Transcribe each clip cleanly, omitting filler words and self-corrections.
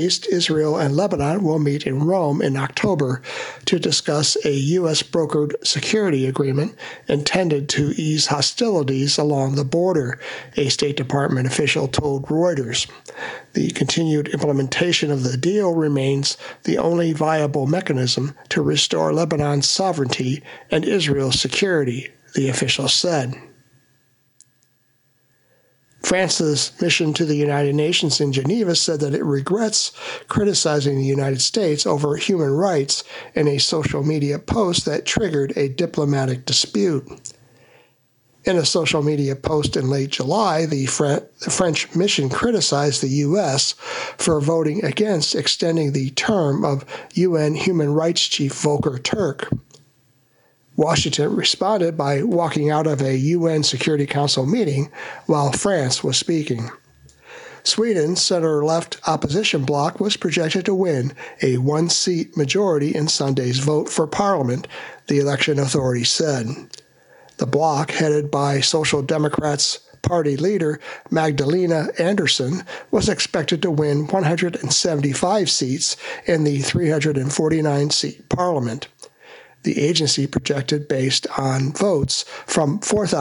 Israel and Lebanon will meet in Rome in October to discuss a U.S.-brokered security agreement intended to ease hostilities along the border, a State Department official told Reuters. The continued implementation of the deal remains the only viable mechanism to restore Lebanon's sovereignty and Israel's security, the official said. France's mission to the United Nations in Geneva said that it regrets criticizing the United States over human rights in a social media post that triggered a diplomatic dispute. In a social media post in late July, the French mission criticized the U.S. for voting against extending the term of UN Human Rights Chief Volker Turk. Washington responded by walking out of a UN Security Council meeting while France was speaking. Sweden's center-left opposition bloc was projected to win a one-seat majority in Sunday's vote for parliament, the election authorities said. The bloc, headed by Social Democrats' party leader Magdalena Andersson, was expected to win 175 seats in the 349-seat parliament. The agency projected based on votes from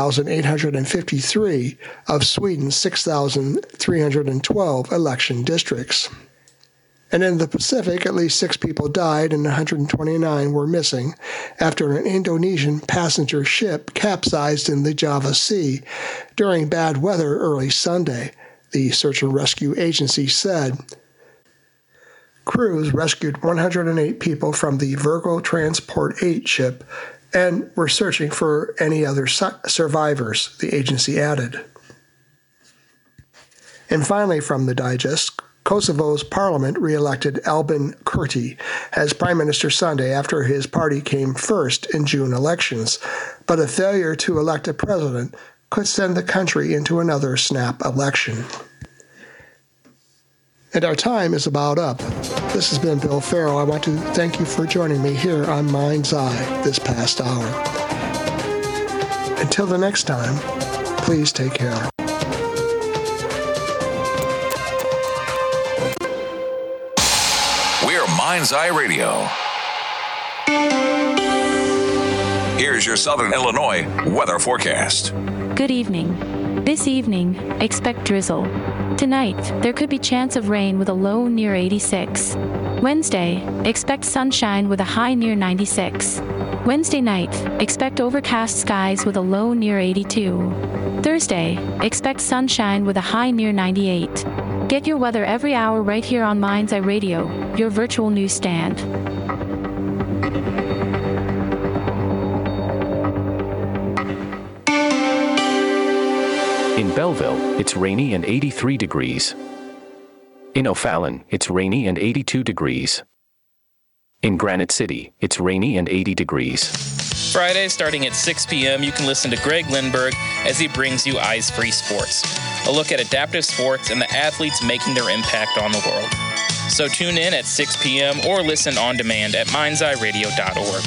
4,853 of Sweden's 6,312 election districts. And in the Pacific, at least 6 people died and 129 were missing after an Indonesian passenger ship capsized in the Java Sea during bad weather early Sunday, the search and rescue agency said. Crews rescued 108 people from the Virgo Transport 8 ship and were searching for any other survivors, the agency added. And finally, from the Digest, Kosovo's parliament re-elected Albin Kurti as prime minister Sunday after his party came first in June elections, but a failure to elect a president could send the country into another snap election. And our time is about up. This has been Bill Farrow. I want to thank you for joining me here on Mind's Eye this past hour. Until the next time, please take care. We're Mind's Eye Radio. Here's your Southern Illinois weather forecast. Good evening. This evening, expect drizzle. Tonight, there could be chance of rain with a low near 86. Wednesday, expect sunshine with a high near 96. Wednesday night, expect overcast skies with a low near 82. Thursday, expect sunshine with a high near 98. Get your weather every hour right here on Mind's Eye Radio, your virtual newsstand. In Belleville, it's rainy and 83 degrees. In O'Fallon, it's rainy and 82 degrees. In Granite City, it's rainy and 80 degrees. Friday, starting at 6 p.m., you can listen to Greg Lindberg as he brings you Eyes Free Sports, a look at adaptive sports and the athletes making their impact on the world. So tune in at 6 p.m. or listen on demand at mindseyeradio.org.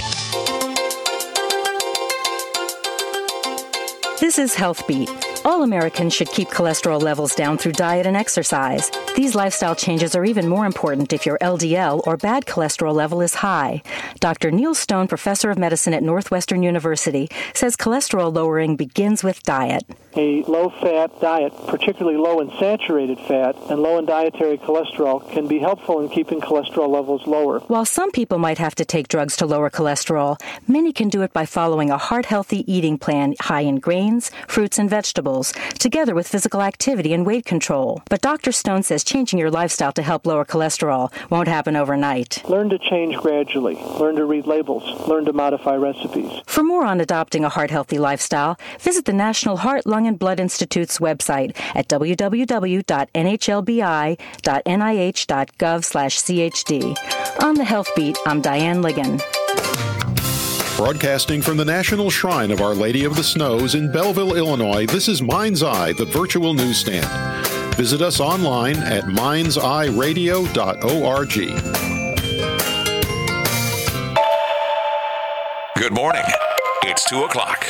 This is Health Beat. All Americans should keep cholesterol levels down through diet and exercise. These lifestyle changes are even more important if your LDL or bad cholesterol level is high. Dr. Neil Stone, professor of medicine at Northwestern University, says cholesterol lowering begins with diet. A low-fat diet, particularly low in saturated fat and low in dietary cholesterol, can be helpful in keeping cholesterol levels lower. While some people might have to take drugs to lower cholesterol, many can do it by following a heart-healthy eating plan high in grains, fruits, and vegetables, together with physical activity and weight control. But Dr. Stone says changing your lifestyle to help lower cholesterol won't happen overnight. Learn to change gradually. Learn to read labels. Learn to modify recipes. For more on adopting a heart-healthy lifestyle, visit the National Heart, Lung, and Blood Institute's website at www.nhlbi.nih.gov/CHD. On the Health Beat, I'm Diane Ligon. Broadcasting from the National Shrine of Our Lady of the Snows in Belleville, Illinois, this is Mind's Eye, the virtual newsstand. Visit us online at mindseyeradio.org. Good morning. It's 2 o'clock.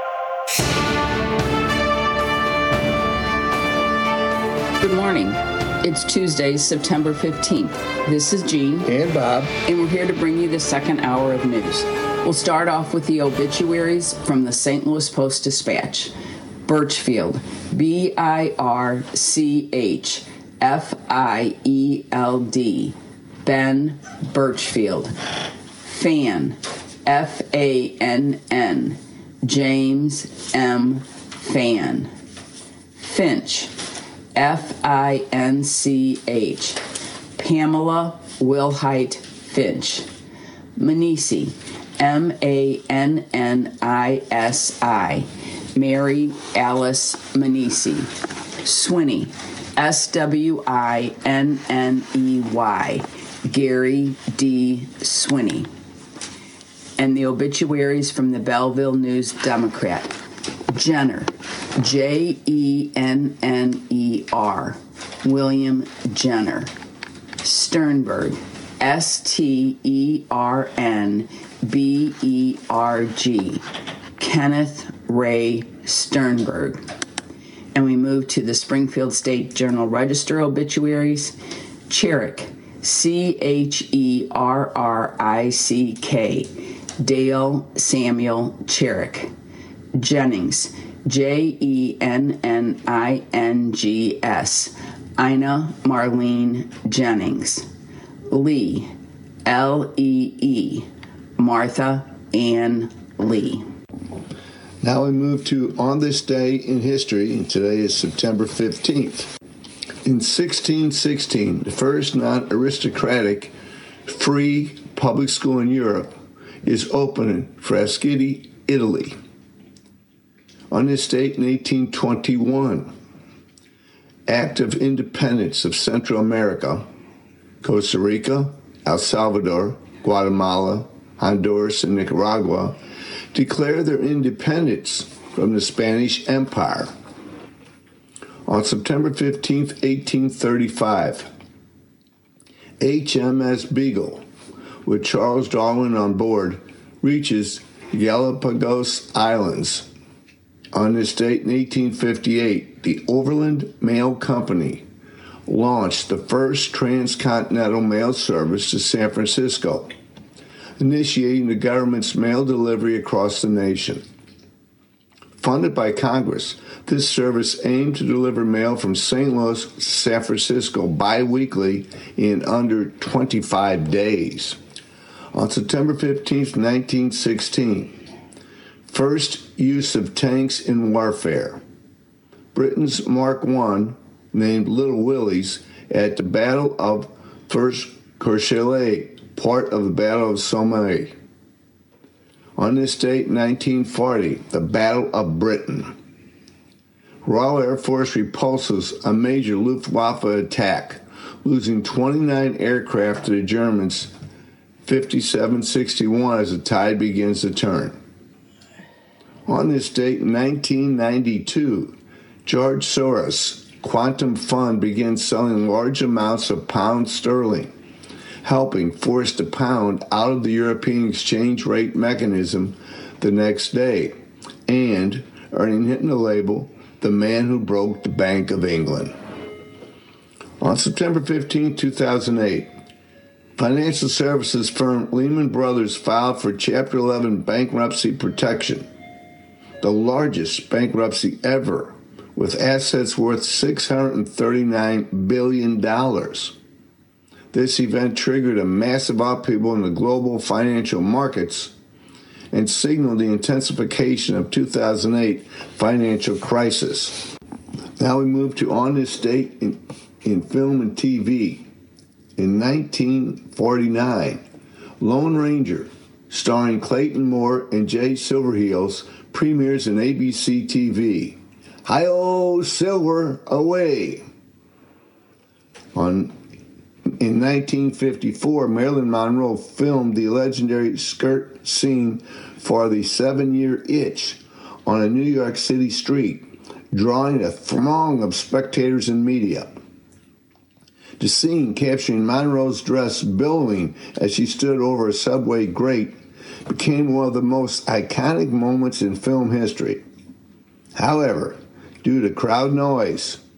Good morning. It's Tuesday, September 15th. This is Jean. And Bob. And we're here to bring you the second hour of news. We'll start off with the obituaries from the St. Louis Post-Dispatch. Birchfield, Birchfield, Ben Birchfield. Fan, Fann, James M. Fan. Finch, Finch, Pamela Wilhite Finch. Manisi, Mannisi, Mary Alice Manisi. Swinney, Swinney, Gary D. Swinney. And the obituaries from the Belleville News Democrat. Jenner, Jenner, William Jenner. Sternberg, Sternberg, Kenneth Ray Sternberg. And we move to the Springfield State Journal Register obituaries. Cherrick, Cherrick, Dale Samuel Cherrick. Jennings, Jennings, Ina Marlene Jennings. Lee, Lee, Martha Ann Lee. Now we move to On This Day in History, and today is September 15th. In 1616, the first non-aristocratic free public school in Europe is opened in Frascati, Italy. On this date in 1821, Act of Independence of Central America, Costa Rica, El Salvador, Guatemala, Honduras, and Nicaragua declare their independence from the Spanish Empire. On September 15, 1835, HMS Beagle, with Charles Darwin on board, reaches Galapagos Islands. On this date in 1858, the Overland Mail Company launched the first transcontinental mail service to San Francisco, initiating the government's mail delivery across the nation. Funded by Congress, this service aimed to deliver mail from St. Louis to San Francisco bi-weekly in under 25 days. On September 15, 1916, first use of tanks in warfare. Britain's Mark I, named Little Willies, at the Battle of First Courcelles, part of the Battle of Somme. On this date, 1940, the Battle of Britain. Royal Air Force repulses a major Luftwaffe attack, losing 29 aircraft to the Germans, 57-61, as the tide begins to turn. On this date, in 1992, George Soros' Quantum Fund begins selling large amounts of pound sterling, helping force the pound out of the European exchange rate mechanism the next day, and earning him the label, the man who broke the Bank of England. On September 15, 2008, financial services firm Lehman Brothers filed for Chapter 11 bankruptcy protection, the largest bankruptcy ever, with assets worth $639 billion. This event triggered a massive upheaval in the global financial markets and signaled the intensification of 2008 financial crisis. Now we move to On This Date in film and TV. In 1949, Lone Ranger, starring Clayton Moore and Jay Silverheels, premieres on ABC TV. Hi-oh, Silver, away! In 1954, Marilyn Monroe filmed the legendary skirt scene for the 7-Year Itch on a New York City street, drawing a throng of spectators and media. The scene, capturing Monroe's dress billowing as she stood over a subway grate, became one of the most iconic moments in film history. However, due to crowd noise,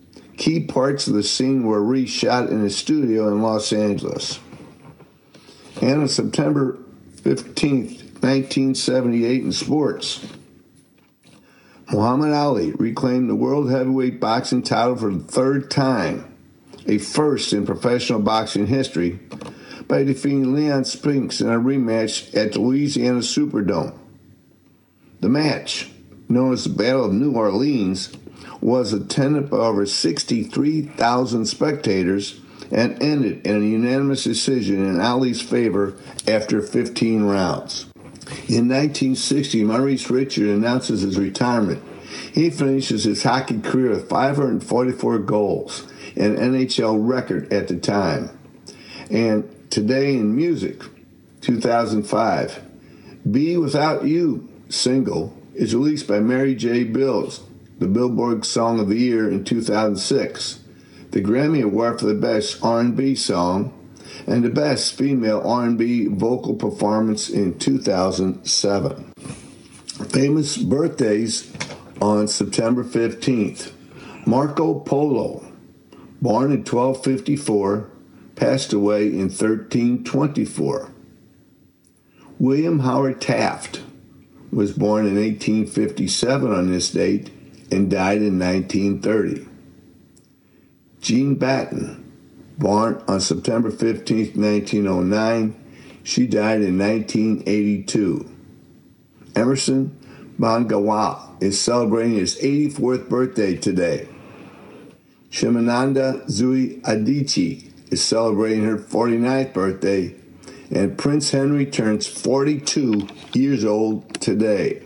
Key parts of the scene were reshot in a studio in Los Angeles. And on September 15th, 1978 in sports, Muhammad Ali reclaimed the world heavyweight boxing title for the third time, a first in professional boxing history, by defeating Leon Spinks in a rematch at the Louisiana Superdome. The match, known as the Battle of New Orleans, was attended by over 63,000 spectators and ended in a unanimous decision in Ali's favor after 15 rounds. In 1960, Maurice Richard announces his retirement. He finishes his hockey career with 544 goals, an NHL record at the time. And Today in Music, 2005, Be Without You single is released by Mary J. Blige, the Billboard Song of the Year in 2006, the Grammy Award for the Best R&B Song, and the Best Female R&B Vocal Performance in 2007. Famous birthdays on September 15th. Marco Polo, born in 1254, passed away in 1324. William Howard Taft was born in 1857 on this date and died in 1930. Jean Batten, born on September 15, 1909, she died in 1982. Emerson Bangawa is celebrating his 84th birthday today. Shimananda Zui Adichie is celebrating her 49th birthday, and Prince Henry turns 42 years old today.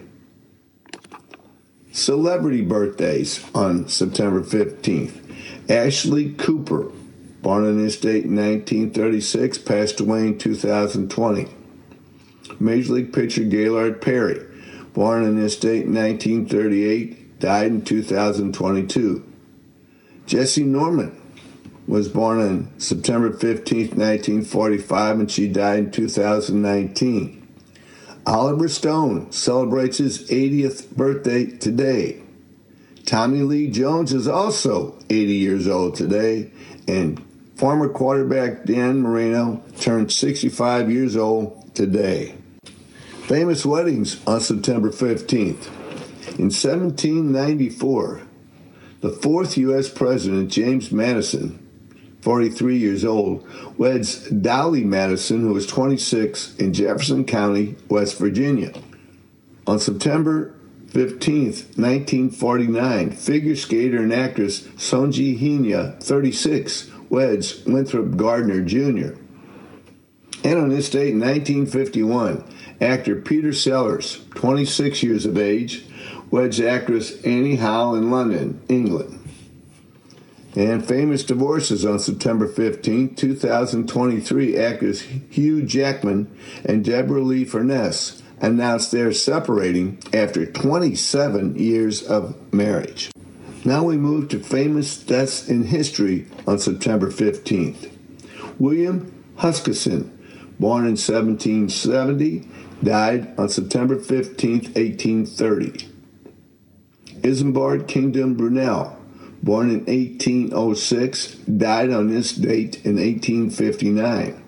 Celebrity birthdays on September 15th. Ashley Cooper, born on this date in 1936, passed away in 2020. Major League pitcher Gaylord Perry, born on this date in 1938, died in 2022. Jessie Norman was born on September 15, 1945, and she died in 2019. Oliver Stone celebrates his 80th birthday today. Tommy Lee Jones is also 80 years old today, and former quarterback Dan Marino turned 65 years old today. Famous weddings on September 15th. In 1794, the fourth U.S. President, James Madison, 43 years old, weds Dolly Madison, who was 26, in Jefferson County, West Virginia. On September 15th, 1949, figure skater and actress Sonji Hina, 36, weds Winthrop Gardner Jr. And on this date in 1951, actor Peter Sellers, 26 years of age, weds actress Annie Howe in London, England. And famous divorces on September 15, 2023, actors Hugh Jackman and Deborah Lee Furness announced they're separating after 27 years of marriage. Now we move to famous deaths in history on September 15th. William Huskisson, born in 1770, died on September 15, 1830. Isambard Kingdom Brunel, born in 1806, died on this date in 1859.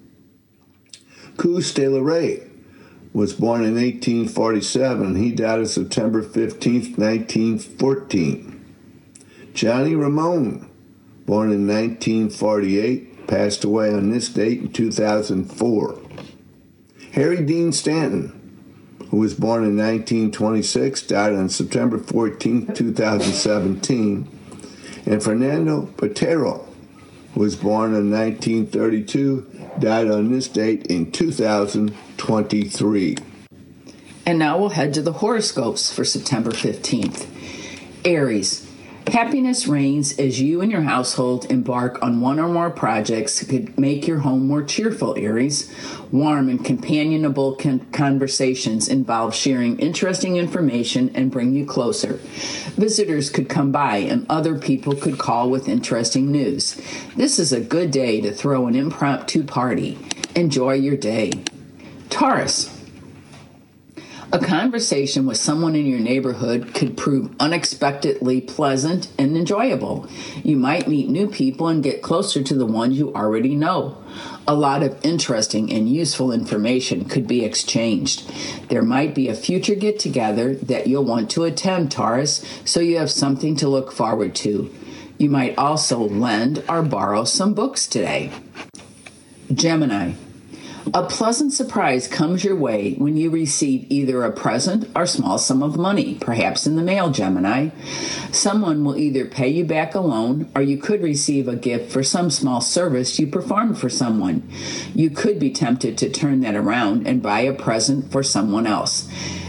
Coos de la Rey was born in 1847. He died on September 15, 1914. Johnny Ramone, born in 1948, passed away on this date in 2004. Harry Dean Stanton, who was born in 1926, died on September 14, 2017. And Fernando Botero, who was born in 1932, died on this date in 2023. And now we'll head to the horoscopes for September 15th. Aries. Happiness reigns as you and your household embark on one or more projects that could make your home more cheerful, Aries. Warm and companionable conversations involve sharing interesting information and bring you closer. Visitors could come by and other people could call with interesting news. This is a good day to throw an impromptu party. Enjoy your day. Taurus. A conversation with someone in your neighborhood could prove unexpectedly pleasant and enjoyable. You might meet new people and get closer to the ones you already know. A lot of interesting and useful information could be exchanged. There might be a future get-together that you'll want to attend, Taurus, so you have something to look forward to. You might also lend or borrow some books today. Gemini. A pleasant surprise comes your way when you receive either a present or small sum of money, perhaps in the mail, Gemini. Someone will either pay you back a loan, or you could receive a gift for some small service you performed for someone. You could be tempted to turn that around and buy a present for someone else.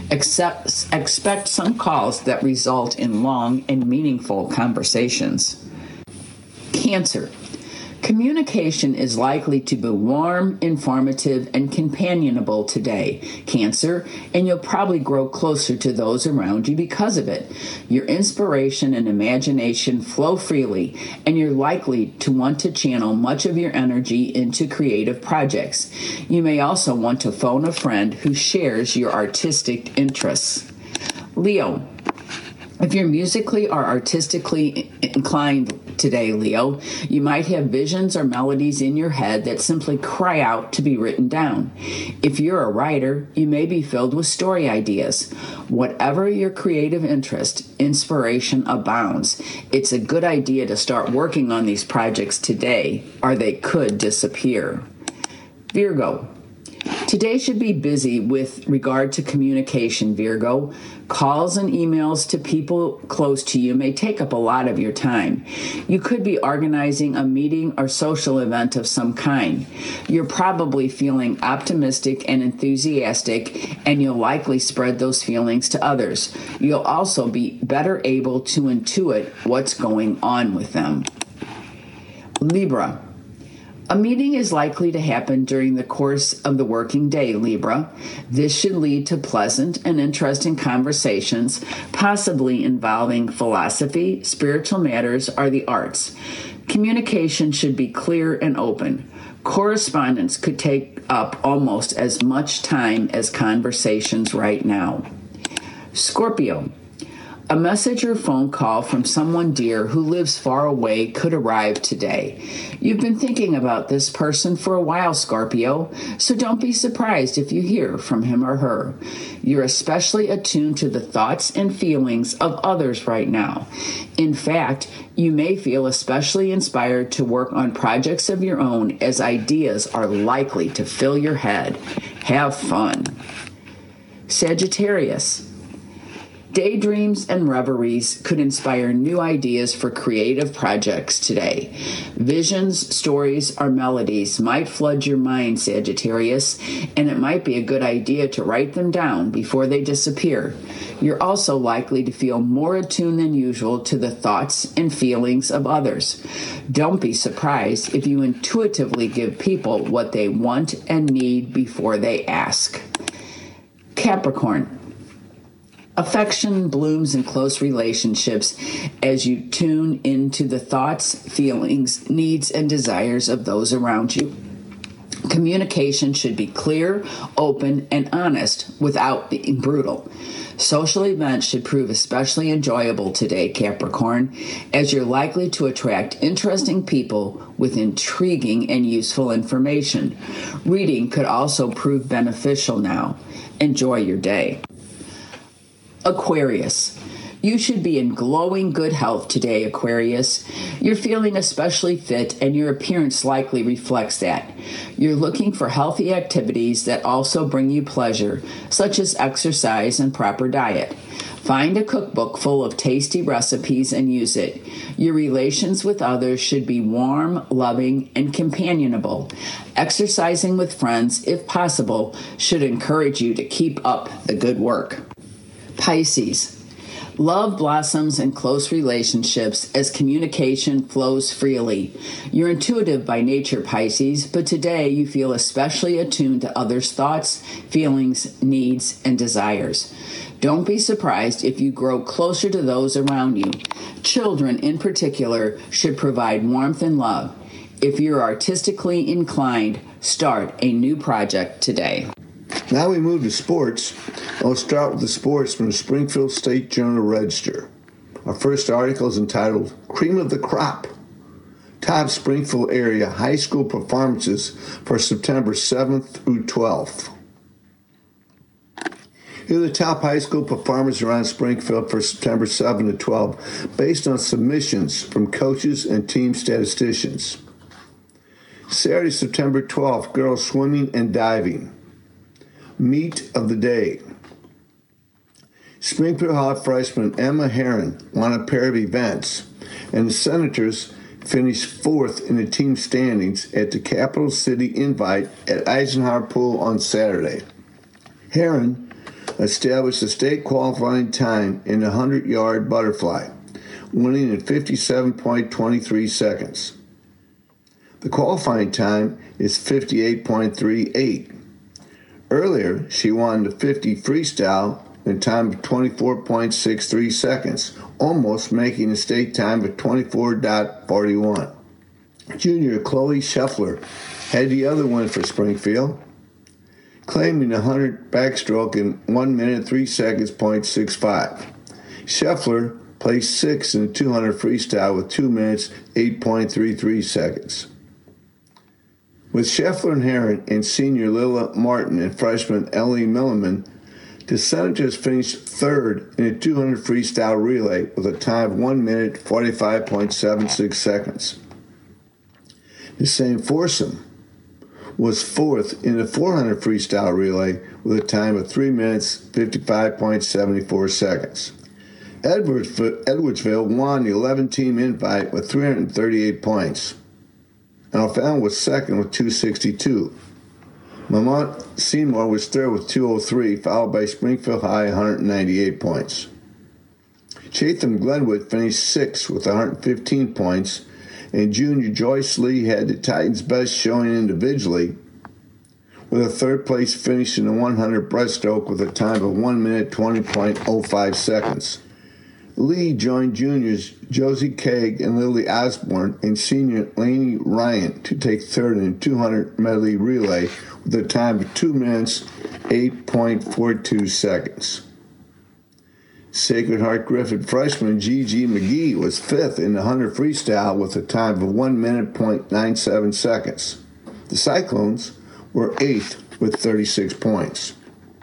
Expect some calls that result in long and meaningful conversations. Cancer. Communication is likely to be warm, informative, and companionable today, Cancer, and you'll probably grow closer to those around you because of it. Your inspiration and imagination flow freely, and you're likely to want to channel much of your energy into creative projects. You may also want to phone a friend who shares your artistic interests. Leo. If you're musically or artistically inclined today, Leo, you might have visions or melodies in your head that simply cry out to be written down. If you're a writer, you may be filled with story ideas. Whatever your creative interest, inspiration abounds. It's a good idea to start working on these projects today, or they could disappear. Virgo. Today should be busy with regard to communication, Virgo. Calls and emails to people close to you may take up a lot of your time. You could be organizing a meeting or social event of some kind. You're probably feeling optimistic and enthusiastic, and you'll likely spread those feelings to others. You'll also be better able to intuit what's going on with them. Libra. A meeting is likely to happen during the course of the working day, Libra. This should lead to pleasant and interesting conversations, possibly involving philosophy, spiritual matters, or the arts. Communication should be clear and open. Correspondence could take up almost as much time as conversations right now. Scorpio. A message or phone call from someone dear who lives far away could arrive today. You've been thinking about this person for a while, Scorpio, so don't be surprised if you hear from him or her. You're especially attuned to the thoughts and feelings of others right now. In fact, you may feel especially inspired to work on projects of your own, as ideas are likely to fill your head. Have fun. Sagittarius. Daydreams and reveries could inspire new ideas for creative projects today. Visions, stories, or melodies might flood your mind, Sagittarius, and it might be a good idea to write them down before they disappear. You're also likely to feel more attuned than usual to the thoughts and feelings of others. Don't be surprised if you intuitively give people what they want and need before they ask. Capricorn. Affection blooms in close relationships as you tune into the thoughts, feelings, needs, and desires of those around you. Communication should be clear, open, and honest without being brutal. Social events should prove especially enjoyable today, Capricorn, as you're likely to attract interesting people with intriguing and useful information. Reading could also prove beneficial now. Enjoy your day. Aquarius. You should be in glowing good health today, Aquarius. You're feeling especially fit, and your appearance likely reflects that. You're looking for healthy activities that also bring you pleasure, such as exercise and proper diet. Find a cookbook full of tasty recipes and use it. Your relations with others should be warm, loving, and companionable. Exercising with friends, if possible, should encourage you to keep up the good work. Pisces. Love blossoms in close relationships as communication flows freely. You're intuitive by nature, Pisces, but today you feel especially attuned to others' thoughts, feelings, needs, and desires. Don't be surprised if you grow closer to those around you. Children, in particular, should provide warmth and love. If you're artistically inclined, start a new project today. Now we move to sports. I'll start with the sports from the Springfield State Journal-Register. Our first article is entitled, Cream of the Crop. Top Springfield area high school performances for September 7th through 12th. Here are the top high school performers around Springfield for September 7 to 12, based on submissions from coaches and team statisticians. Saturday, September 12th, girls swimming and diving. Meet of the day. Springfield High freshman Emma Herron won a pair of events, and the Senators finished fourth in the team standings at the Capital City Invite at Eisenhower Pool on Saturday. Herron established a state qualifying time in the 100-yard butterfly, winning in 57.23 seconds. The qualifying time is 58.38. Earlier, she won the 50 freestyle in a time of 24.63 seconds, almost making a state time of 24.41. Junior Chloe Scheffler had the other win for Springfield, claiming the 100 backstroke in 1 minute 3 seconds, .65. Scheffler placed sixth in the 200 freestyle with 2 minutes 8.33 seconds. With Scheffler and Herron and senior Lila Martin and freshman Ellie Milliman, the Senators finished third in the 200 freestyle relay with a time of 1 minute 45.76 seconds. The same foursome was fourth in the 400 freestyle relay with a time of 3 minutes 55.74 seconds. Edwardsville won the 11-team invite with 338 points. O'Fallon was second with 262. Lamont Seymour was third with 203, followed by Springfield High, 198 points. Chatham Glenwood finished sixth with 115 points, and junior Joyce Lee had the Titans' best showing individually, with a third-place finish in the 100 breaststroke with a time of 1 minute 20.05 seconds. Lee joined juniors Josie Kaag and Lily Osborne and senior Lainey Ryan to take third in the 200 medley relay with a time of 2 minutes 8.42 seconds. Sacred Heart Griffin freshman Gigi McGee was fifth in the 100 freestyle with a time of 1 minute 0.97 seconds. The Cyclones were eighth with 36 points.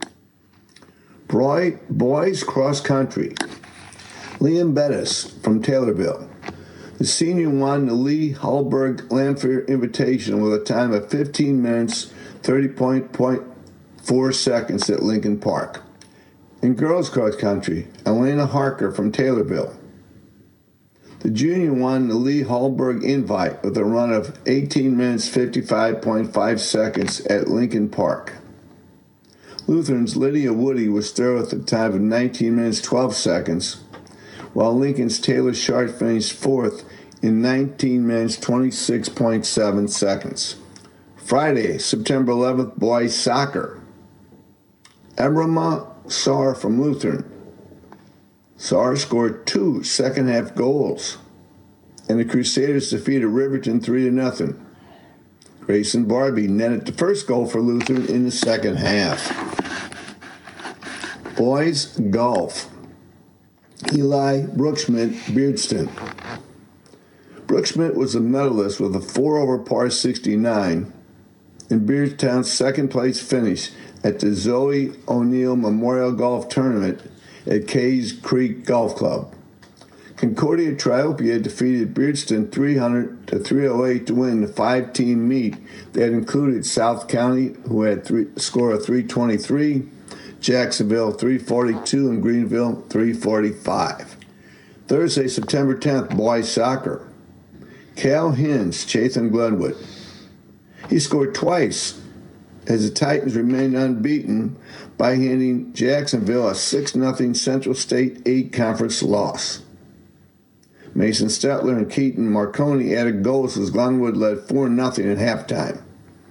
Boys cross country. Liam Bettis from Taylorville. The senior won the Lee Hallberg Lanphier Invitational with a time of 15 minutes 30.4 seconds at Lincoln Park. In girls cross country, Elena Harker from Taylorville. The junior won the Lee Hallberg Invite with a run of 18 minutes 55.5 seconds at Lincoln Park. Lutheran's Lydia Woody was third with a time of 19 minutes 12 seconds, while Lincoln's Taylor Sharp finished fourth in 19 minutes 26.7 seconds. Friday, September 11th, boys soccer. Ebrahima Sarr from Lutheran. Sarr scored 2 second-half goals, and the Crusaders defeated Riverton 3-0. Grayson Barbie netted the first goal for Lutheran in the second half. Boys golf. Eli Brookschmidt, Beardston. Brookschmidt was a medalist with a 4-over par 69 in Beardstown's second-place finish at the Zoe O'Neill Memorial Golf Tournament at Cays Creek Golf Club. Concordia Triopia defeated Beardston 300-308 to win the 5-team meet that included South County, who had a score of 323, Jacksonville 342, and Greenville 345. Thursday, September 10th, boys soccer. Cal Hins, Chatham Glenwood. He scored twice as the Titans remained unbeaten by handing Jacksonville a 6-0 Central State 8 conference loss. Mason Stetler and Keaton Marconi added goals as Glenwood led 4-0 at halftime.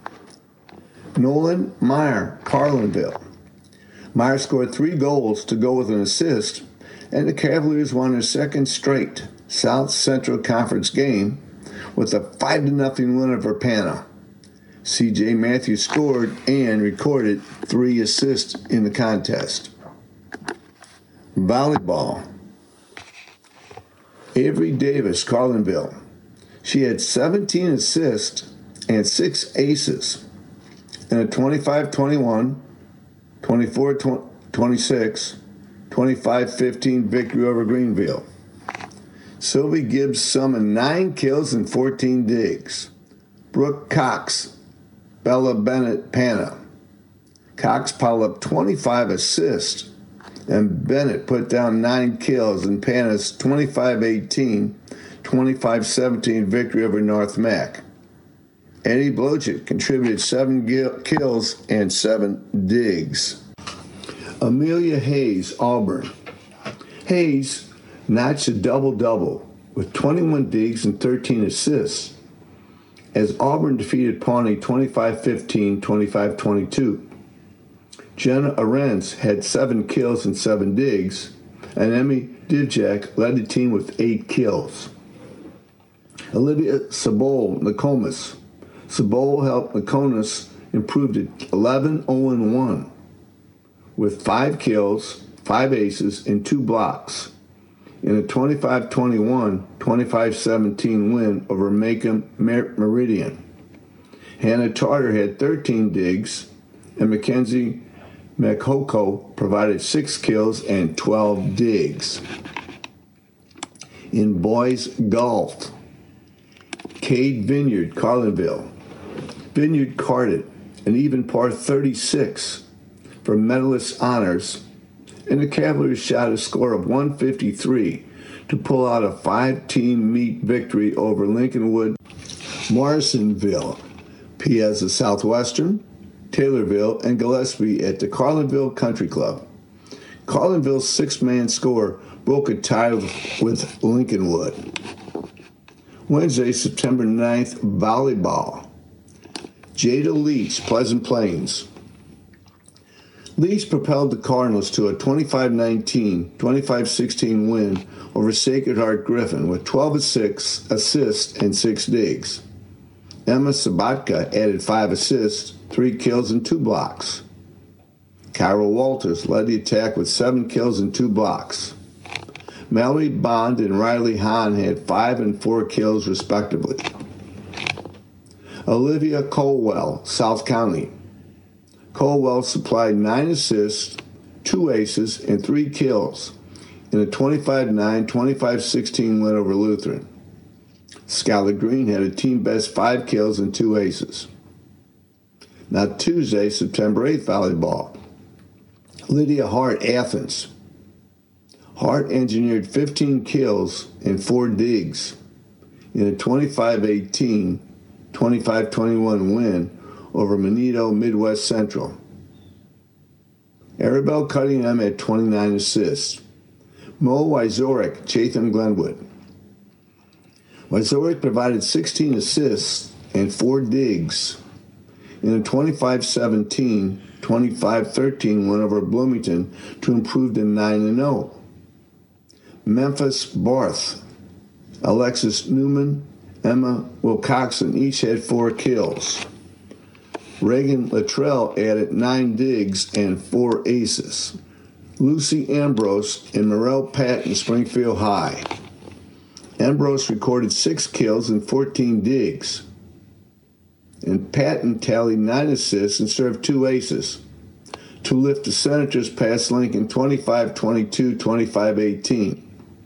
Nolan Meyer, Carlinville. Meyer scored 3 goals to go with an assist, and the Cavaliers won their second straight South Central Conference game with a 5-0 win over Panna. C.J. Matthews scored and recorded 3 assists in the contest. Volleyball. Avery Davis, Carlinville. She had 17 assists and 6 aces in a 25-21, 24-26, 25-15 victory over Greenville. Sylvie Gibbs summoned 9 kills and 14 digs. Brooke Cox, Bella Bennett, Pana. Cox piled up 25 assists, and Bennett put down 9 kills in Pana's 25-18, 25-17 victory over North Mac. Eddie Blodgett contributed 7 kills and 7 digs. Amelia Hayes, Auburn. Hayes notched a double-double with 21 digs and 13 assists as Auburn defeated Pawnee 25-15, 25-22. Jenna Arentz had 7 kills and 7 digs, and Emmy Divjak led the team with 8 kills. Olivia Sabol, Nokomis. Sabol helped Nokomis improve to 11-0-1 with 5 kills, 5 aces, and 2 blocks in a 25-21, 25-17 win over Macon Meridian. Hannah Tarter had 13 digs, and Mackenzie Makoko provided 6 kills and 12 digs. In boys golf, Cade Vineyard, Carlinville. Vineyard carded an even par 36 for medalist honors, and the Cavaliers shot a score of 153 to pull out a 5-team meet victory over Lincolnwood, Morrisonville, Piazza Southwestern, Taylorville, and Gillespie at the Carlinville Country Club. Carlinville's 6-man score broke a tie with Lincolnwood. Wednesday, September 9th, volleyball. Jada Leach, Pleasant Plains. Leach propelled the Cardinals to a 25-19, 25-16 win over Sacred Heart Griffin with 12 assists and 6 digs. Emma Sabatka added 5 assists, 3 kills, and 2 blocks. Kyra Walters led the attack with 7 kills and 2 blocks. Mallory Bond and Riley Hahn had 5 and 4 kills, respectively. Olivia Colwell, South County. Colwell supplied 9 assists, 2 aces, and 3 kills in a 25-9, 25-16 win over Lutheran. Skylar Green had a team-best 5 kills and 2 aces. Now Tuesday, September 8th, volleyball. Lydia Hart, Athens. Hart engineered 15 kills and 4 digs in a 25-18, 25-21 win over Manito Midwest Central. Arabelle Cunningham had 29 assists. Mo Wyzorek, Chatham Glenwood. Wyzorek provided 16 assists and 4 digs in a 25-17, 25-13 win over Bloomington to improve to 9-0. Memphis Barth, Alexis Newman, Emma Wilcoxon each had 4 kills. Reagan Luttrell added 9 digs and 4 aces. Lucy Ambrose and Morel Patton, Springfield High. Ambrose recorded 6 kills and 14 digs, and Patton tallied 9 assists and served 2 aces to lift the Senators past Lincoln 25-22, 25-18.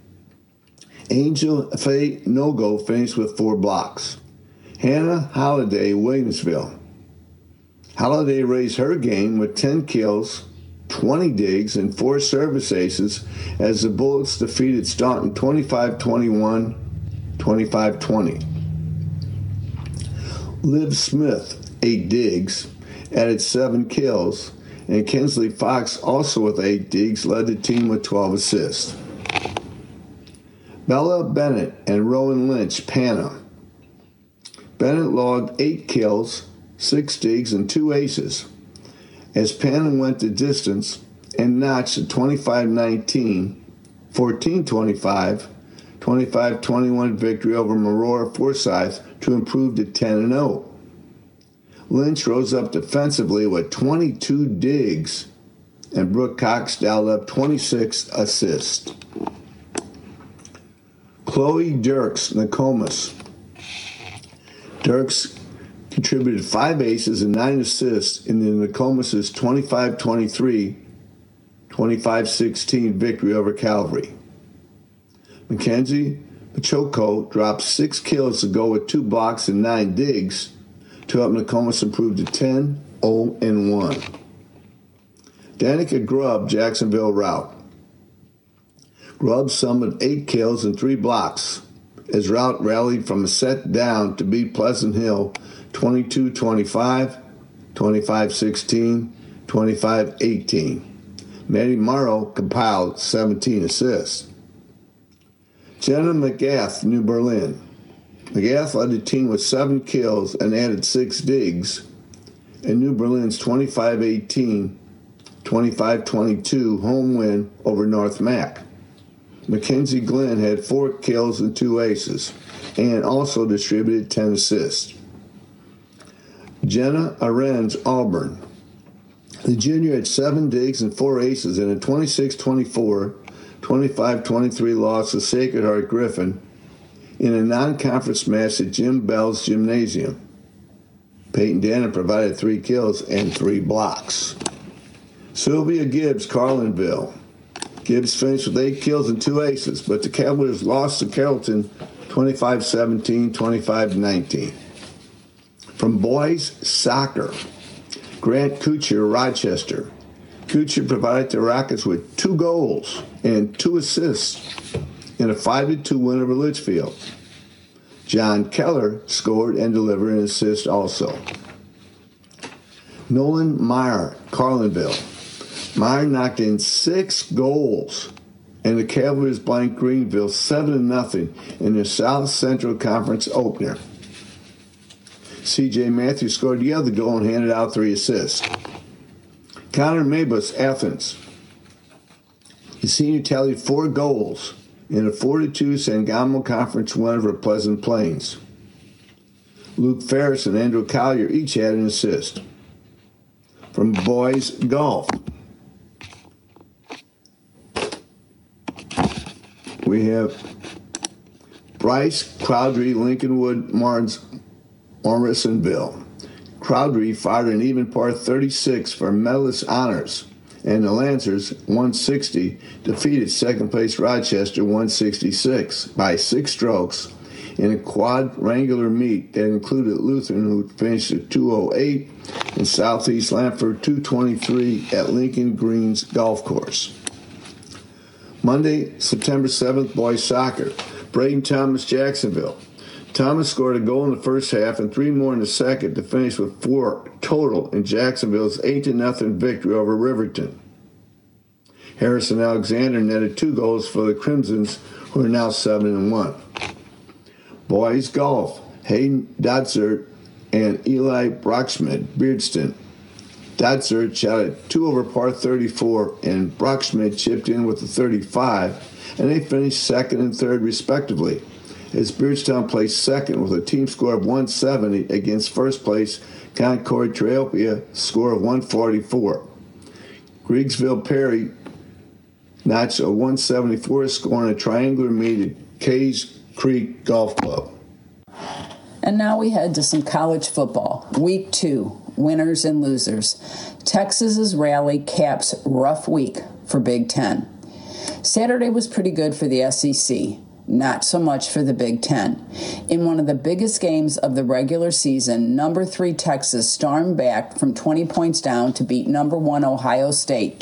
Angel Faye Nogo finished with 4 blocks. Hannah Holliday, Williamsville. Holliday raised her game with 10 kills, 20 digs, and 4 service aces as the Bullets defeated Staunton 25-21, 25-20. Liv Smith, 8 digs, added 7 kills, and Kinsley Fox, also with 8 digs, led the team with 12 assists. Bella Bennett and Rowan Lynch, Pana. Bennett logged 8 kills, 6 digs, and 2 aces as Pana went the distance and notched a 25-19, 14-25, 25-21 victory over Marora Forsyth to improve to 10-0. Lynch rose up defensively with 22 digs, and Brooke Cox dialed up 26 assists. Chloe Dirks, Nokomis. Dirks contributed 5 aces and 9 assists in the Nokomis' 25-23, 25-16 victory over Calvary. Mackenzie Machoko dropped 6 kills to go with 2 blocks and 9 digs to help Nokomis improve to 10-0-1. Danica Grubb, Jacksonville route. Grubb summoned 8 kills and 3 blocks as Route rallied from a set down to beat Pleasant Hill 22-25, 25-16, 25-18. Maddie Morrow compiled 17 assists. Jenna McGath, New Berlin. McGath led the team with 7 kills and added 6 digs in New Berlin's 25-18, 25-22 home win over North Mac. Mackenzie Glenn had 4 kills and 2 aces and also distributed 10 assists. Jenna Arends, Auburn. The junior had 7 digs and 4 aces in a 26-24, 25-23 loss to Sacred Heart Griffin in a non-conference match at Jim Bell's Gymnasium. Peyton Dana provided 3 kills and 3 blocks. Sylvia Gibbs, Carlinville. Gibbs finished with 8 kills and 2 aces, but the Cavaliers lost to Carrollton 25-17, 25-19. From boys soccer, Grant Kuchar, Rochester. Kuchar provided the Rockets with 2 goals and 2 assists in a 5-2 win over Litchfield. John Keller scored and delivered an assist also. Nolan Meyer, Carlinville. Meyer knocked in 6 goals, and the Cavaliers blanked Greenville 7-0 in their South Central Conference opener. C.J. Matthews scored the other goal and handed out 3 assists. Connor Mabus, Athens. The senior tallied 4 goals in a 4-2 Sangamo Conference win over Pleasant Plains. Luke Ferris and Andrew Collier each had an assist. From boys golf, we have Bryce Crowdry, Lincolnwood, Morrisonville. Crowdry fired an even par 36 for medalist honors, and the Lancers, 160, defeated second-place Rochester 166 by 6 strokes in a quadrangular meet that included Lutheran, who finished at 208, and Southeast Lanford 223 at Lincoln Greens Golf Course. Monday, September 7th, boys soccer. Braden Thomas, Jacksonville. Thomas scored a goal in the first half and 3 more in the second to finish with 4 total in Jacksonville's 8-0 victory over Riverton. Harrison Alexander netted 2 goals for the Crimsons, who are now 7-1. Boys golf, Hayden Dodzert and Eli Brockschmidt, Beardston. Dodzert shot a 2 over par 34, and Brockschmidt chipped in with a 35, and they finished second and third respectively, as Beardstown placed second with a team score of 170 against first place Concord Treopia score of 144. Griegsville Perry notched a 174 score in a triangular meet at Case Creek Golf Club. And now we head to some college football. Week 2, winners and losers. Texas's rally caps rough week for Big Ten. Saturday was pretty good for the SEC. Not so much for the Big Ten. In one of the biggest games of the regular season, number 3 Texas stormed back from 20 points down to beat number 1 Ohio State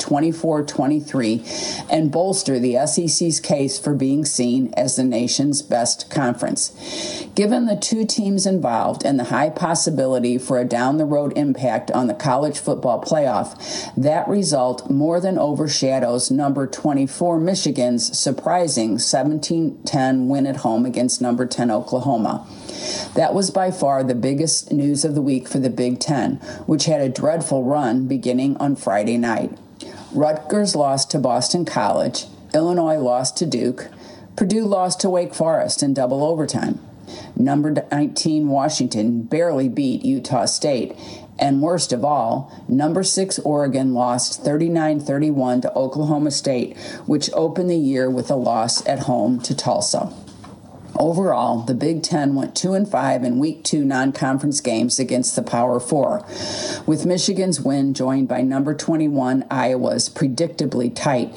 24-23 and bolster the SEC's case for being seen as the nation's best conference. Given the 2 teams involved and the high possibility for a down-the-road impact on the college football playoff, that result more than overshadows number 24 Michigan's surprising 17-10 win at home against number 10 Oklahoma. That was by far the biggest news of the week for the Big Ten, which had a dreadful run beginning on Friday night. Rutgers lost to Boston College, Illinois lost to Duke, Purdue lost to Wake Forest in double overtime. Number 19 Washington barely beat Utah State, And worst of all, number 6 Oregon lost 39-31 to Oklahoma State, which opened the year with a loss at home to Tulsa. Overall, the Big Ten went 2-5 in Week 2 non-conference games against the Power Four, with Michigan's win joined by number 21 Iowa's predictably tight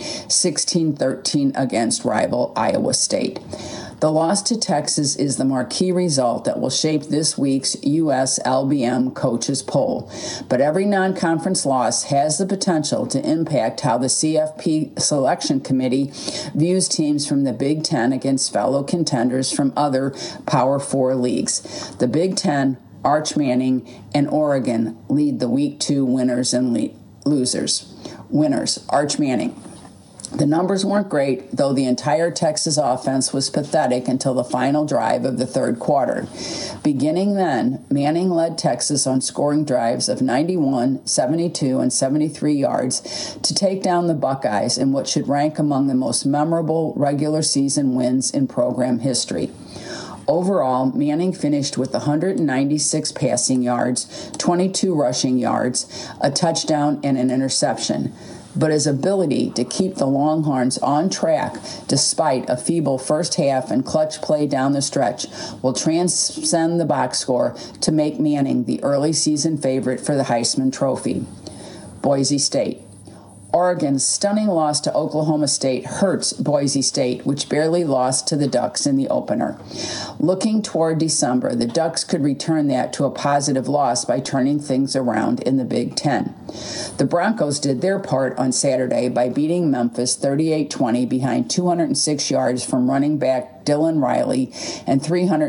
16-13 against rival Iowa State. The loss to Texas is the marquee result that will shape this week's U.S. LBM coaches poll. But every non-conference loss has the potential to impact how the CFP selection committee views teams from the Big Ten against fellow contenders from other Power Four leagues. The Big Ten, Arch Manning, and Oregon lead the Week 2 winners and losers. Winners, Arch Manning. The numbers weren't great, though the entire Texas offense was pathetic until the final drive of the third quarter. Beginning then, Manning led Texas on scoring drives of 91, 72, and 73 yards to take down the Buckeyes in what should rank among the most memorable regular season wins in program history. Overall, Manning finished with 196 passing yards, 22 rushing yards, a touchdown, and an interception. But his ability to keep the Longhorns on track despite a feeble first half and clutch play down the stretch will transcend the box score to make Manning the early season favorite for the Heisman Trophy. Boise State. Oregon's stunning loss to Oklahoma State hurts Boise State, which barely lost to the Ducks in the opener. Looking toward December, the Ducks could return that to a positive loss by turning things around in the Big Ten. The Broncos did their part on Saturday by beating Memphis 38-20 behind 206 yards from running back Dylan Riley and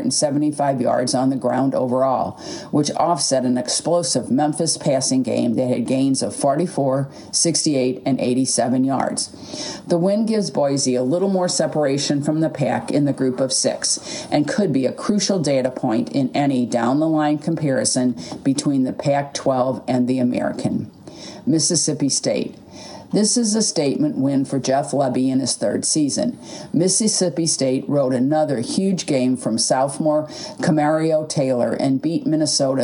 375 yards on the ground overall, which offset an explosive Memphis passing game that had gains of 44, 68, and 87 yards. The win gives Boise a little more separation from the pack in the group of 6 and could be a crucial data point in any down-the-line comparison between the Pac-12 and the American. Mississippi State. This is a statement win for Jeff Lebby in his third season. Mississippi State rode another huge game from sophomore Camario Taylor and beat Minnesota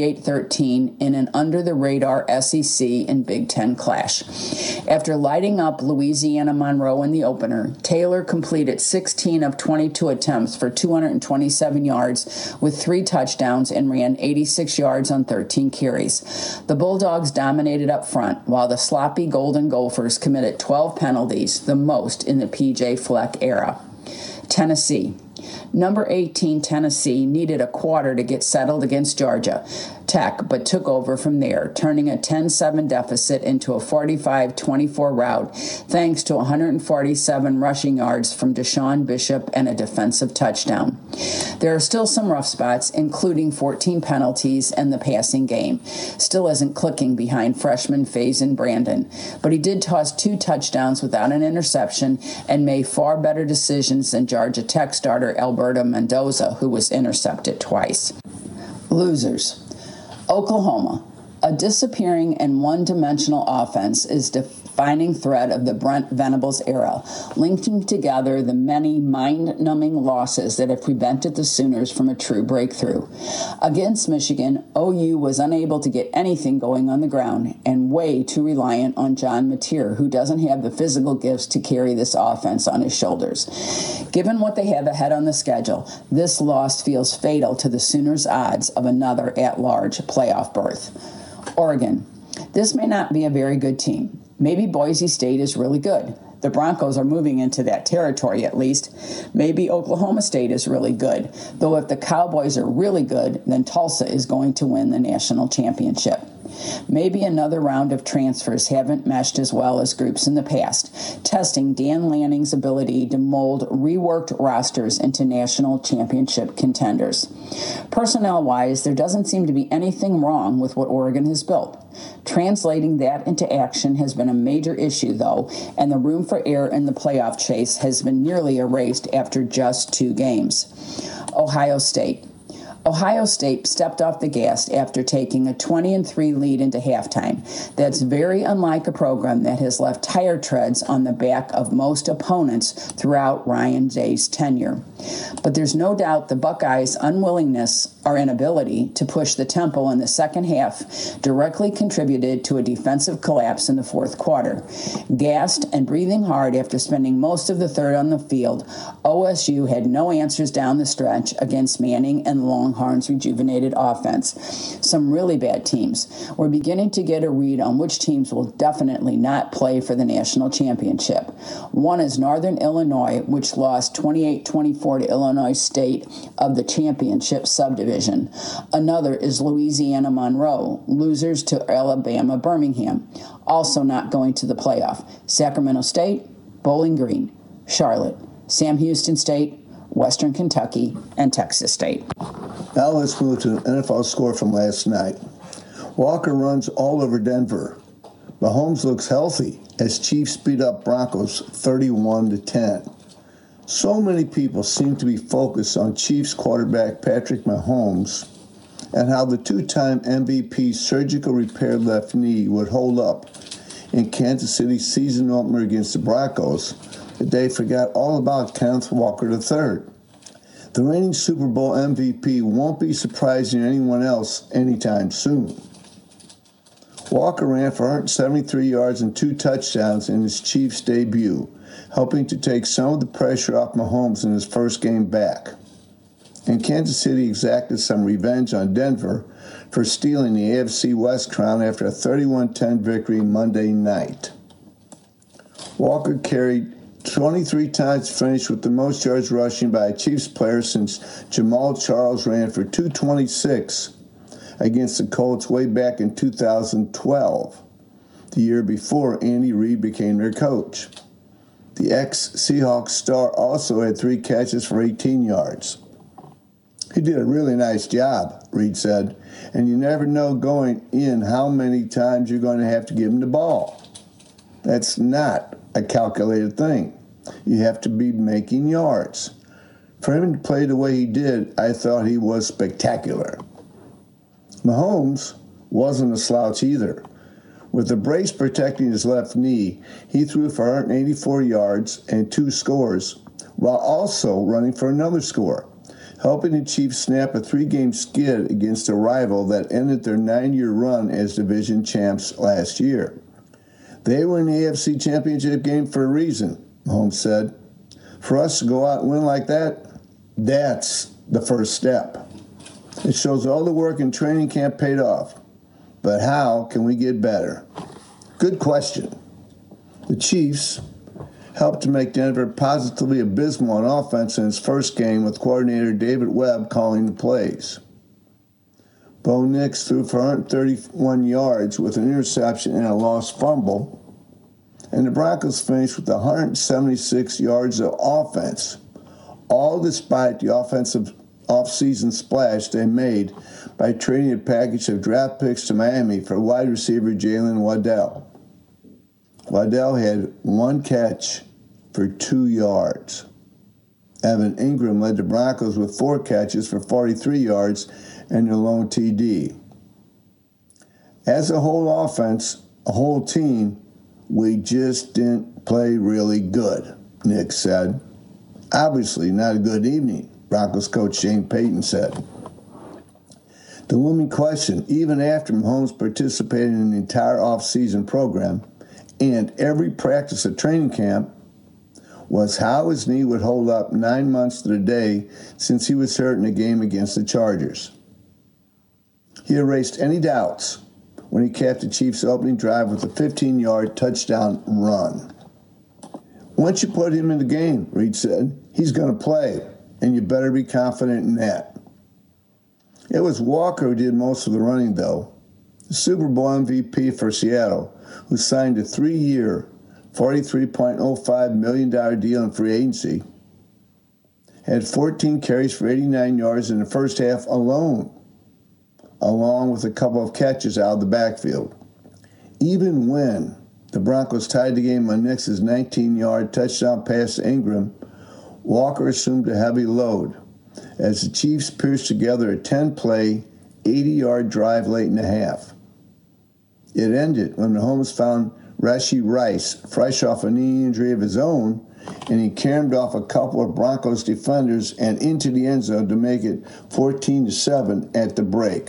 38-13 in an under-the-radar SEC and Big Ten clash. After lighting up Louisiana Monroe in the opener, Taylor completed 16 of 22 attempts for 227 yards with 3 touchdowns and ran 86 yards on 13 carries. The Bulldogs dominated up front, while the sloppy Golden Gophers committed 12 penalties, the most in the P.J. Fleck era. Tennessee. Number 18 Tennessee needed a quarter to get settled against Georgia Tech, but took over from there, turning a 10-7 deficit into a 45-24 rout, thanks to 147 rushing yards from Deshaun Bishop and a defensive touchdown. There are still some rough spots, including 14 penalties and the passing game. Still isn't clicking behind freshman Faison Brandon, but he did toss 2 touchdowns without an interception and made far better decisions than Georgia Tech starter Alberto Mendoza, who was intercepted twice. Losers. Oklahoma. A disappearing and one-dimensional offense is defining thread of the Brent Venables era, linking together the many mind-numbing losses that have prevented the Sooners from a true breakthrough. Against Michigan, OU was unable to get anything going on the ground and way too reliant on John Mateer, who doesn't have the physical gifts to carry this offense on his shoulders. Given what they have ahead on the schedule, this loss feels fatal to the Sooners' odds of another at-large playoff berth. Oregon. This may not be a very good team. Maybe Boise State is really good. The Broncos are moving into that territory at least. Maybe Oklahoma State is really good. Though if the Cowboys are really good, then Tulsa is going to win the national championship. Maybe another round of transfers haven't meshed as well as groups in the past, testing Dan Lanning's ability to mold reworked rosters into national championship contenders. Personnel-wise, there doesn't seem to be anything wrong with what Oregon has built. Translating that into action has been a major issue, though, and the room for error in the playoff chase has been nearly erased after just 2 games. Ohio State. Ohio State stepped off the gas after taking a 20-3 lead into halftime. That's very unlike a program that has left tire treads on the back of most opponents throughout Ryan Day's tenure. But there's no doubt the Buckeyes' unwillingness or inability to push the tempo in the second half directly contributed to a defensive collapse in the fourth quarter. Gassed and breathing hard after spending most of the third on the field, OSU had no answers down the stretch against Manning and Longhorns' rejuvenated offense. Some really bad teams. We're beginning to get a read on which teams will definitely not play for the national championship. One is Northern Illinois, which lost 28-24 to Illinois State of the championship subdivision. Another is Louisiana Monroe, losers to Alabama Birmingham, also not going to the playoff. Sacramento State, Bowling Green, Charlotte, Sam Houston State, Western Kentucky, and Texas State. Now let's move to an NFL score from last night. Walker runs all over Denver. Mahomes looks healthy as Chiefs beat up Broncos 31-10. So many people seem to be focused on Chiefs quarterback Patrick Mahomes and how the two-time MVP surgical repair left knee would hold up in Kansas City's season opener against the Broncos, that they forgot all about Kenneth Walker III. The reigning Super Bowl MVP won't be surprising anyone else anytime soon. Walker ran for 173 yards and 2 touchdowns in his Chiefs debut, helping to take some of the pressure off Mahomes in his first game back. And Kansas City exacted some revenge on Denver for stealing the AFC West crown after a 31-10 victory Monday night. Walker carried 23 times to finish with the most yards rushing by a Chiefs player since Jamal Charles ran for 226 against the Colts way back in 2012, the year before Andy Reid became their coach. The ex-Seahawks star also had 3 catches for 18 yards. He did a really nice job, Reid said, and you never know going in how many times you're going to have to give him the ball. That's not a calculated thing. You have to be making yards. For him to play the way he did, I thought he was spectacular. Mahomes wasn't a slouch either. With the brace protecting his left knee, he threw for 184 yards and 2 scores, while also running for another score, helping the Chiefs snap a 3-game skid against a rival that ended their 9-year run as division champs last year. They were in the AFC Championship game for a reason, Mahomes said. For us to go out and win like that, that's the first step. It shows all the work in training camp paid off. But how can we get better? Good question. The Chiefs helped to make Denver positively abysmal on offense in its first game with coordinator David Webb calling the plays. Bo Nix threw for 131 yards with an interception and a lost fumble, and the Broncos finished with 176 yards of offense, all despite the offensive off-season splash they made by trading a package of draft picks to Miami for wide receiver Jalen Waddell. Waddell had 1 catch for 2 yards. Evan Ingram led the Broncos with 4 catches for 43 yards and their lone TD. As a whole offense, a whole team, we just didn't play really good, Nick said. Obviously not a good evening, Broncos coach Shane Payton said. The looming question, even after Mahomes participated in the entire offseason program and every practice at training camp, was how his knee would hold up 9 months to the day since he was hurt in a game against the Chargers. He erased any doubts when he capped the Chiefs' opening drive with a 15-yard touchdown run. Once you put him in the game, Reid said, he's going to play, and you better be confident in that. It was Walker who did most of the running, though. The Super Bowl MVP for Seattle, who signed a 3-year, $43.05 million deal in free agency, had 14 carries for 89 yards in the first half alone, along with a couple of catches out of the backfield. Even when the Broncos tied the game on Nix's 19-yard touchdown pass to Ingram, Walker assumed a heavy load, as the Chiefs pieced together a 10-play, 80-yard drive late in the half. It ended when Mahomes found Rashee Rice fresh off a knee injury of his own, and he caromed off a couple of Broncos defenders and into the end zone to make it 14-7 at the break.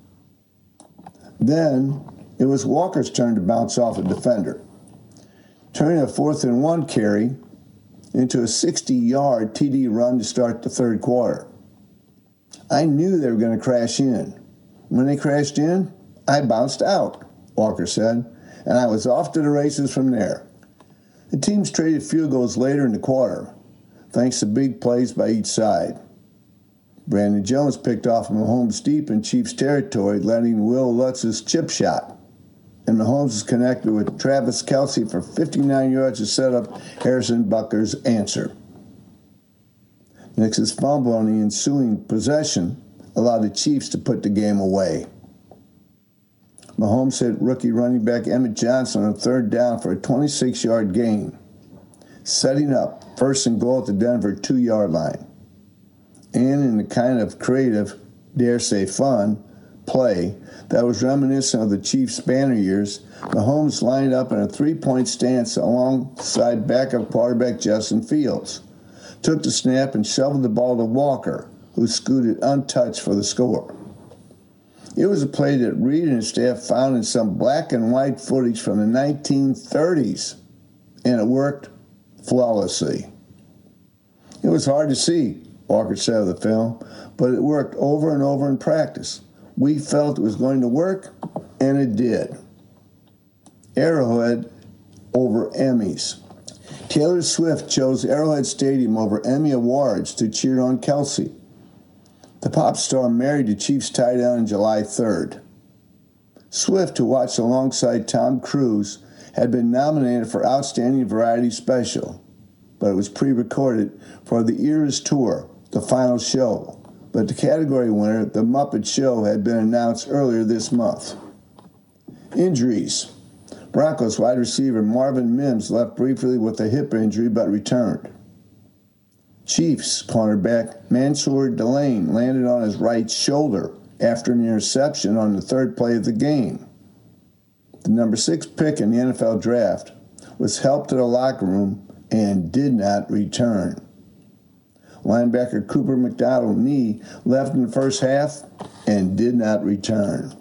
Then it was Walker's turn to bounce off a defender, turning a 4th-and-1 carry into a 60-yard TD run to start the third quarter. I knew they were going to crash in. When they crashed in, I bounced out, Walker said, and I was off to the races from there. The teams traded field goals later in the quarter, thanks to big plays by each side. Brandon Jones picked off Mahomes deep in Chiefs territory, landing Will Lutz's chip shot. And Mahomes was connected with Travis Kelce for 59 yards to set up Harrison Butker's answer. Nix's fumble on the ensuing possession allowed the Chiefs to put the game away. Mahomes hit rookie running back Emmett Johnson on 3rd down for a 26-yard gain, setting up 1st and goal at the Denver 2-yard line. And in the kind of creative, dare say fun, play that was reminiscent of the Chiefs' banner years, Mahomes lined up in a 3-point stance alongside backup quarterback Justin Fields, took the snap and shoveled the ball to Walker, who scooted untouched for the score. It was a play that Reed and his staff found in some black and white footage from the 1930s, and it worked flawlessly. It was hard to see, Walker said of the film, but it worked over and over in practice. We felt it was going to work, and it did. Arrowhead over Emmys. Taylor Swift chose Arrowhead Stadium over Emmy Awards to cheer on Kelce. The pop star married the Chiefs tight end on July 3rd. Swift, who watched alongside Tom Cruise, had been nominated for Outstanding Variety Special, but it was pre-recorded for the Eras Tour, the final show. But the category winner, The Muppet Show, had been announced earlier this month. Injuries. Broncos wide receiver Marvin Mims left briefly with a hip injury but returned. Chiefs cornerback Mansour Delane landed on his right shoulder after an interception on the 3rd play of the game. The number 6 pick in the NFL draft was helped to the locker room and did not return. Linebacker Cooper McDonald's knee left in the first half and did not return.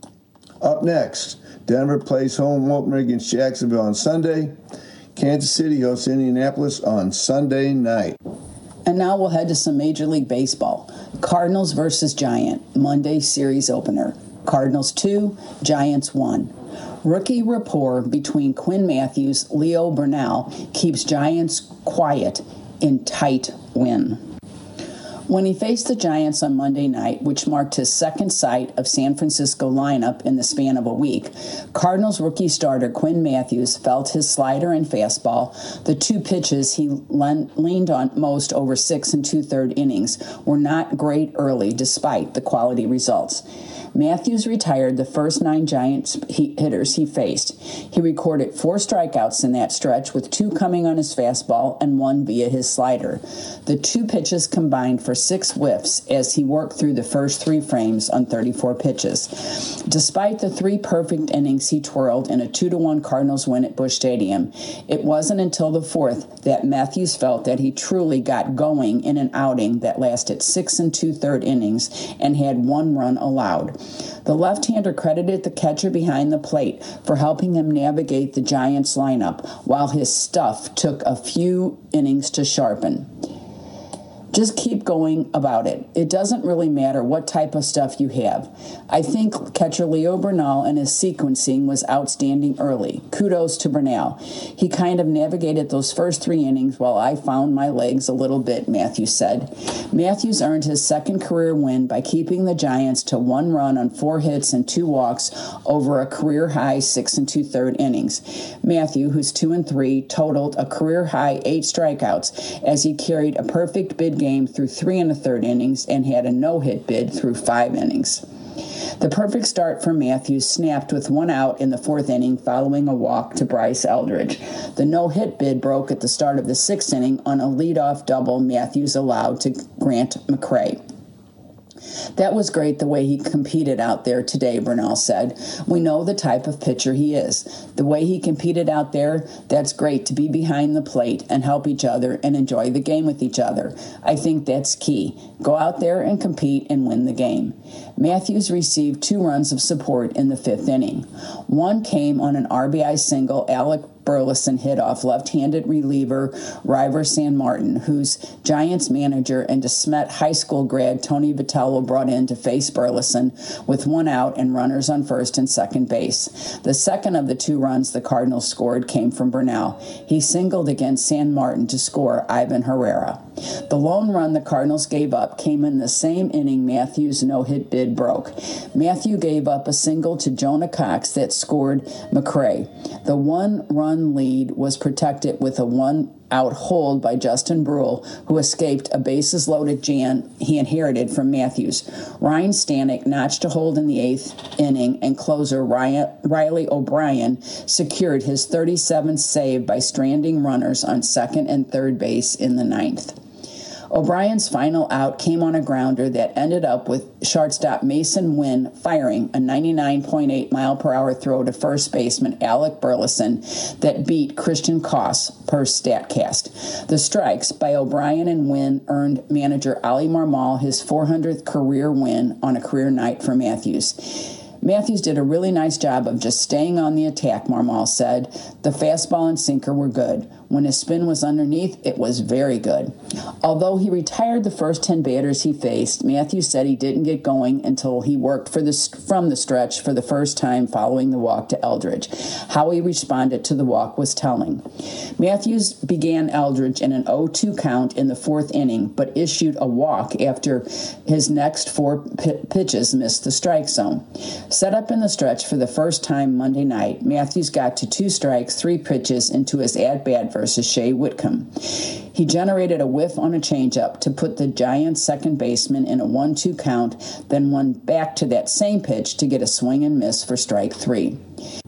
Up next, Denver plays home opener against Jacksonville on Sunday. Kansas City hosts Indianapolis on Sunday night. And now we'll head to some Major League Baseball. Cardinals versus Giants, Monday series opener. Cardinals 2, Giants 1. Rookie rapport between Quinn Matthews, Leo Burnell keeps Giants quiet in tight win. When he faced the Giants on Monday night, which marked his second sight of San Francisco lineup in the span of a week, Cardinals rookie starter Quinn Matthews felt his slider and fastball, the 2 pitches he leaned on most over 6 2/3 innings, were not great early despite the quality results. Matthews retired the first 9 Giants hitters he faced. He recorded 4 strikeouts in that stretch, with 2 coming on his fastball and 1 via his slider. The 2 pitches combined for 6 whiffs as he worked through the first 3 frames on 34 pitches. Despite the 3 perfect innings he twirled in a 2-1 Cardinals win at Busch Stadium, it wasn't until the 4th that Matthews felt that he truly got going in an outing that lasted 6 2/3 innings and had 1 run allowed. The left-hander credited the catcher behind the plate for helping him navigate the Giants lineup, while his stuff took a few innings to sharpen. Just keep going about it. It doesn't really matter what type of stuff you have. I think catcher Leo Burnell and his sequencing was outstanding early. Kudos to Burnell. He kind of navigated those first 3 innings while I found my legs a little bit, Matthews said. Matthews earned his second career win by keeping the Giants to 1 run on 4 hits and 2 walks over a career-high 6 2/3 innings. Matthew, who's 2-3, totaled a career-high 8 strikeouts as he carried a perfect bid game through 3 1/3 innings and had a no-hit bid through 5 innings. The perfect start for Matthews snapped with 1 out in the 4th inning following a walk to Bryce Eldridge. The no-hit bid broke at the start of the 6th inning on a leadoff double Matthews allowed to Grant McCray. That was great the way he competed out there today, Burnell said. We know the type of pitcher he is. The way he competed out there, that's great to be behind the plate and help each other and enjoy the game with each other. I think that's key. Go out there and compete and win the game. Matthews received 2 runs of support in the 5th inning. One came on an RBI single Alec Burleson hit off left-handed reliever River San Martin, whose Giants manager and DeSmet High School grad Tony Vitello brought in to face Burleson with 1 out and runners on first and second base. The second of the 2 runs the Cardinals scored came from Burnell. He singled against San Martin to score Ivan Herrera. The lone run the Cardinals gave up came in the same inning Matthews' no-hit bid broke. Matthew gave up a single to Jonah Cox that scored McCray. The 1-run lead was protected with a 1-out hold by Justin Brule, who escaped a bases-loaded jam he inherited from Matthews. Ryan Stanek notched a hold in the 8th inning, and closer Riley O'Brien secured his 37th save by stranding runners on second and third base in the 9th. O'Brien's final out came on a grounder that ended up with shortstop Mason Wynn firing a 99.8-mile-per-hour throw to first baseman Alec Burleson that beat Christian Koss per StatCast. The strikes by O'Brien and Wynn earned manager Ali Marmol his 400th career win on a career night for Matthews. Matthews did a really nice job of just staying on the attack, Marmol said. The fastball and sinker were good. When his spin was underneath, it was very good. Although he retired the first 10 batters he faced, Matthews said he didn't get going until he worked from the stretch for the first time following the walk to Eldridge. How he responded to the walk was telling. Matthews began Eldridge in an 0-2 count in the 4th inning, but issued a walk after his next 4 pitches missed the strike zone. Set up in the stretch for the first time Monday night, Matthews got to 2 strikes, 3 pitches into his at-bat versus Shea Whitcomb. He generated a whiff on a changeup to put the Giants' second baseman in a 1-2 count, then went back to that same pitch to get a swing and miss for strike 3.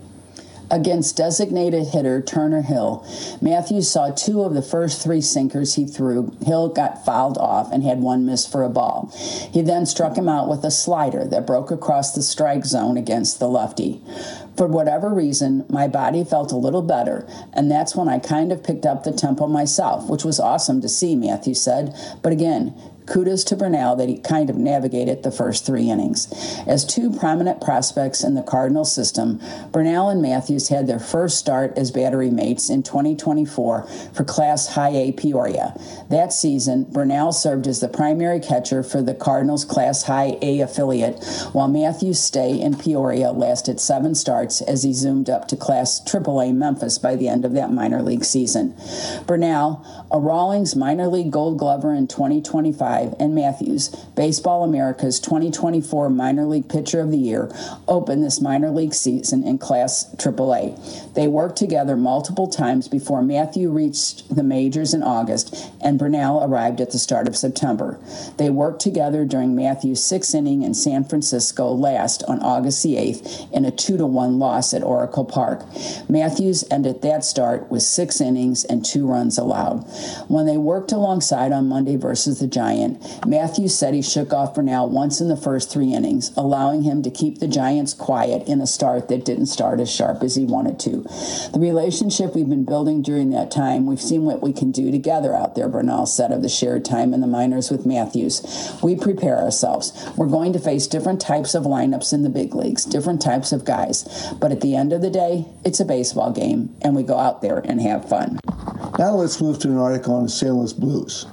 Against designated hitter Turner Hill, Matthews saw 2 of the first 3 sinkers he threw. Hill got fouled off and had 1 miss for a ball. He then struck him out with a slider that broke across the strike zone against the lefty. For whatever reason, my body felt a little better, and that's when I kind of picked up the tempo myself, which was awesome to see, Matthews said. But again, kudos to Burnell that he kind of navigated the first 3 innings. As 2 prominent prospects in the Cardinal system, Burnell and Matthews had their first start as battery mates in 2024 for Class High A Peoria. That season, Burnell served as the primary catcher for the Cardinals' Class High A affiliate, while Matthews' stay in Peoria lasted 7 starts as he zoomed up to Class AAA Memphis by the end of that minor league season. Burnell, a Rawlings minor league Gold Glover in 2025, and Matthews, Baseball America's 2024 Minor League Pitcher of the Year, opened this minor league season in Class AAA. They worked together multiple times before Matthew reached the majors in August and Burnell arrived at the start of September. They worked together during Matthews' 6th inning in San Francisco last on August the 8th in a 2-1 loss at Oracle Park. Matthews ended that start with 6 innings and 2 runs allowed. When they worked alongside on Monday versus the Giants, Matthews said he shook off Burnell once in the first 3 innings, allowing him to keep the Giants quiet in a start that didn't start as sharp as he wanted to. The relationship we've been building during that time, we've seen what we can do together out there, Burnell said of the shared time in the minors with Matthews. We prepare ourselves. We're going to face different types of lineups in the big leagues, different types of guys. But at the end of the day, it's a baseball game, and we go out there and have fun. Now let's move to an article on the St. Louis Blues.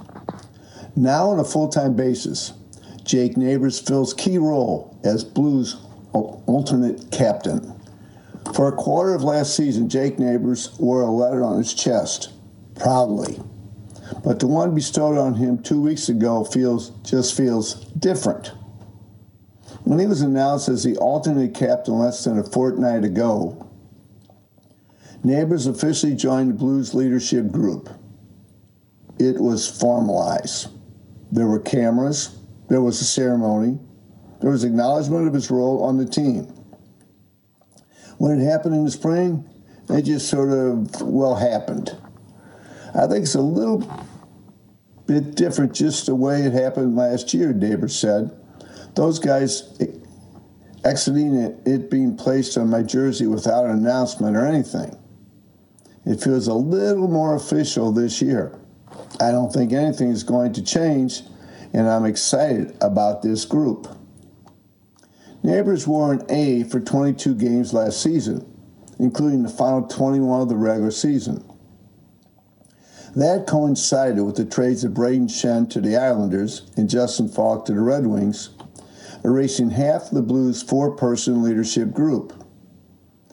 Now on a full-time basis, Jake Neighbors fills key role as Blues alternate captain. For a quarter of last season, Jake Neighbors wore a letter on his chest, proudly. But the one bestowed on him 2 weeks ago feels different. When he was announced as the alternate captain less than a fortnight ago, Neighbors officially joined the Blues leadership group. It was formalized. There were cameras, there was a ceremony, There was acknowledgement of his role on the team. When it happened in the spring, it just sort of, happened. I think it's a little bit different just the way it happened last year, Dabers said. Those guys exiting it being placed on my jersey without an announcement or anything. It feels a little more official this year. I don't think anything is going to change, and I'm excited about this group. Neighbors wore an A for 22 games last season, including the final 21 of the regular season. That coincided with the trades of Braden Shen to the Islanders and Justin Falk to the Red Wings, erasing half the Blues' four-person leadership group.